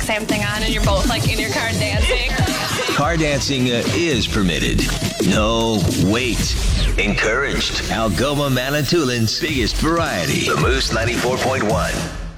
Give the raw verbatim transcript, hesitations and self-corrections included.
same thing on and you're both like in your car dancing. Car dancing uh, is permitted. No, wait. Encouraged. Algoma Manitoulин's biggest variety. The Moose ninety-four point one.